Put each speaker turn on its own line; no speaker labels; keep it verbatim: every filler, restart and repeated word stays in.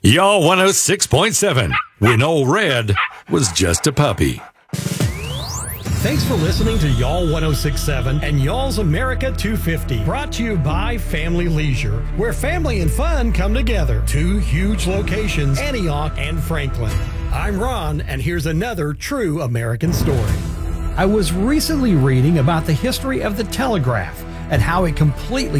Y'all one oh six point seven, when old Red was just a puppy.
Thanks for listening to Y'all one oh six point seven and Y'all's America two fifty. Brought to you by Family Leisure, where family and fun come together. Two huge locations, Antioch and Franklin. I'm Ron, and here's another true American story. I was recently reading about the history of the telegraph and how it completely